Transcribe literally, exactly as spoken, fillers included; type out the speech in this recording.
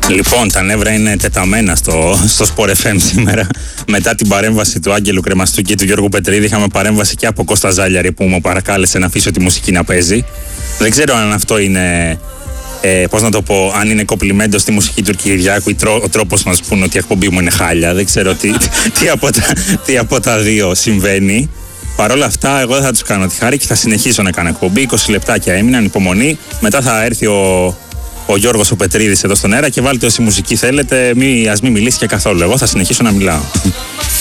Λοιπόν, τα νεύρα είναι τεταμένα στο, στο Sport εφ εμ σήμερα. Μετά την παρέμβαση του Άγγελου Κρεμαστού και του Γιώργου Πετρίδη, είχαμε παρέμβαση και από Κώστα Ζάλιαρη που μου παρακάλεσε να αφήσω τη μουσική να παίζει. Δεν ξέρω αν αυτό είναι, ε, πώς να το πω, αν είναι κοπλιμέντο στη μουσική του Κυριάκου ή τρό, ο τρόπος να μας πούνε ότι η εκπομπή μου είναι χάλια. Δεν ξέρω τι, τι, από τα, τι από τα δύο συμβαίνει. Παρ' όλα αυτά, εγώ δεν θα τους κάνω τη χάρη και θα συνεχίσω να κάνω εκπομπή. είκοσι λεπτάκια έμειναν, υπομονή. Μετά θα έρθει ο, ο Γιώργος ο Πετρίδης εδώ στον αέρα και βάλτε όση μουσική θέλετε. Μη, ας μην μιλήσει και καθόλου. Εγώ θα συνεχίσω να μιλάω.